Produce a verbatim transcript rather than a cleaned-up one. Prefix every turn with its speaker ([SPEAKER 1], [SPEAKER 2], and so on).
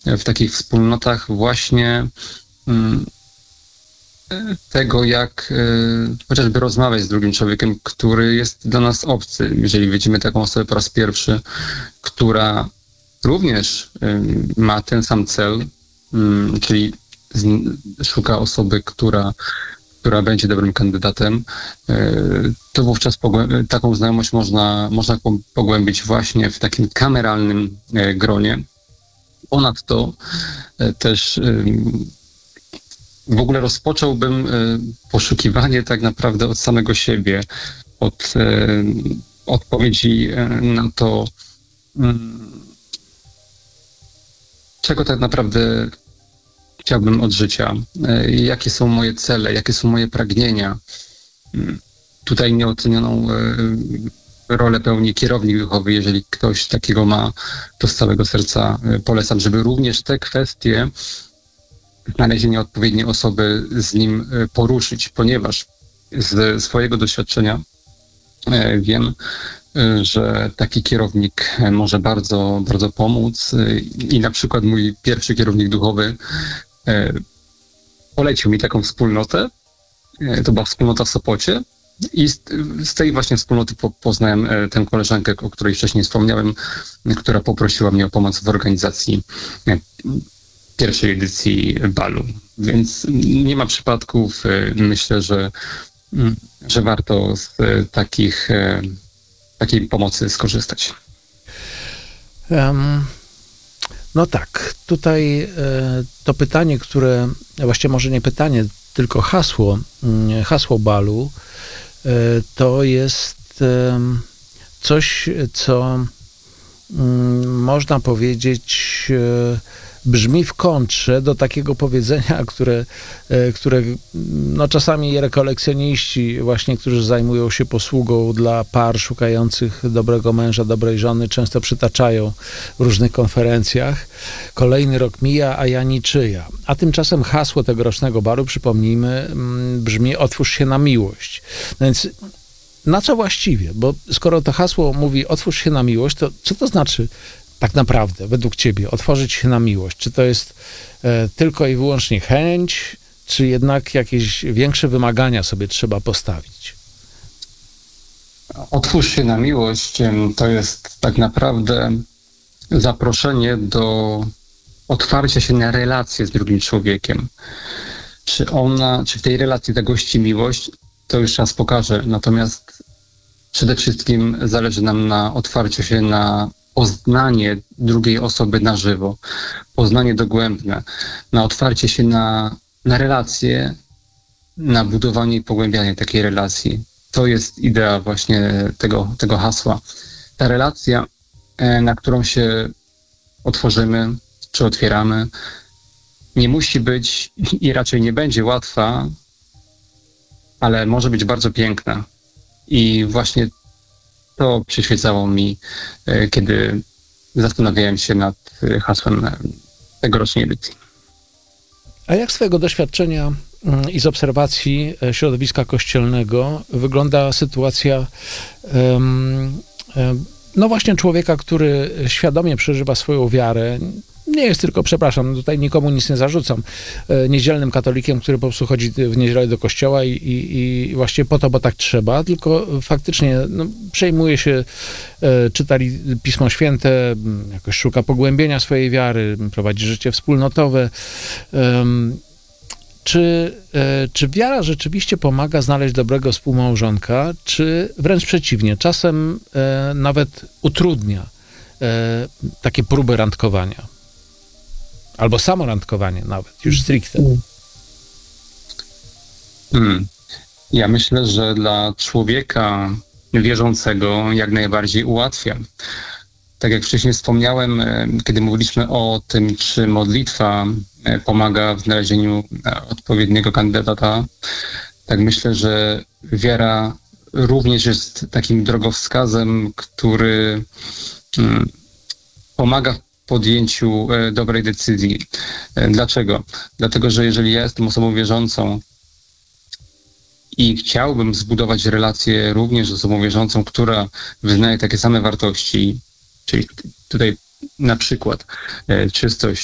[SPEAKER 1] w takich wspólnotach właśnie tego, jak chociażby rozmawiać z drugim człowiekiem, który jest dla nas obcy. Jeżeli widzimy taką osobę po raz pierwszy, która również ma ten sam cel, czyli szuka osoby, która, która będzie dobrym kandydatem, to wówczas pogłę- taką znajomość można, można pogłębić właśnie w takim kameralnym gronie. Ponadto też w ogóle rozpocząłbym poszukiwanie tak naprawdę od samego siebie, od odpowiedzi na to, czego tak naprawdę chciałbym od życia, jakie są moje cele, jakie są moje pragnienia. Tutaj nieocenioną rolę pełni kierownik duchowy. Jeżeli ktoś takiego ma, to z całego serca polecam, żeby również te kwestie znalezienia odpowiedniej osoby z nim poruszyć, ponieważ z swojego doświadczenia wiem, że taki kierownik może bardzo, bardzo pomóc i na przykład mój pierwszy kierownik duchowy polecił mi taką wspólnotę, to była wspólnota w Sopocie i z, z tej właśnie wspólnoty po, poznałem tę koleżankę, o której wcześniej wspomniałem, która poprosiła mnie o pomoc w organizacji pierwszej edycji balu. Więc nie ma przypadków. Myślę, że, że warto z takich, takiej pomocy skorzystać.
[SPEAKER 2] Um, no tak, tutaj e, to pytanie, które, właściwie może nie pytanie, tylko hasło, hasło balu, e, to jest e, coś, co m, można powiedzieć e, brzmi w kontrze do takiego powiedzenia, które, które no czasami rekolekcjoniści właśnie, którzy zajmują się posługą dla par szukających dobrego męża, dobrej żony, często przytaczają w różnych konferencjach. Kolejny rok mija, a ja niczyja. A tymczasem hasło tegorocznego balu, przypomnijmy, brzmi: otwórz się na miłość. No więc na co właściwie? Bo skoro to hasło mówi otwórz się na miłość, to co to znaczy tak naprawdę, według ciebie, otworzyć się na miłość? Czy to jest e, tylko i wyłącznie chęć, czy jednak jakieś większe wymagania sobie trzeba postawić?
[SPEAKER 1] Otwórz się na miłość to jest tak naprawdę zaproszenie do otwarcia się na relację z drugim człowiekiem. Czy ona, czy w tej relacji zagości miłość, to już czas pokaże. Natomiast przede wszystkim zależy nam na otwarciu się na poznanie drugiej osoby na żywo, poznanie dogłębne, na otwarcie się na, na relacje, na budowanie i pogłębianie takiej relacji. To jest idea właśnie tego, tego hasła. Ta relacja, na którą się otworzymy, czy otwieramy, nie musi być i raczej nie będzie łatwa, ale może być bardzo piękna. I właśnie to przyświecało mi, kiedy zastanawiałem się nad hasłem tegorocznej edycji.
[SPEAKER 2] A jak z twojego doświadczenia i z obserwacji środowiska kościelnego wygląda sytuacja um, um, no właśnie człowieka, który świadomie przeżywa swoją wiarę? Nie jest tylko, przepraszam, tutaj nikomu nic nie zarzucam, niedzielnym katolikiem, który po prostu chodzi w niedzielę do kościoła i, i, i właściwie po to, bo tak trzeba, tylko faktycznie no, przejmuje się, czyta Pismo Święte, jakoś szuka pogłębienia swojej wiary, prowadzi życie wspólnotowe. Czy, czy wiara rzeczywiście pomaga znaleźć dobrego współmałżonka, czy wręcz przeciwnie, czasem nawet utrudnia takie próby randkowania? Albo samo randkowanie nawet, już stricte.
[SPEAKER 1] Hmm. Ja myślę, że dla człowieka wierzącego jak najbardziej ułatwia. Tak jak wcześniej wspomniałem, kiedy mówiliśmy o tym, czy modlitwa pomaga w znalezieniu odpowiedniego kandydata, tak myślę, że wiara również jest takim drogowskazem, który pomaga w podjęciu dobrej decyzji. Dlaczego? Dlatego, że jeżeli ja jestem osobą wierzącą i chciałbym zbudować relację również z osobą wierzącą, która wyznaje takie same wartości, czyli tutaj na przykład czystość,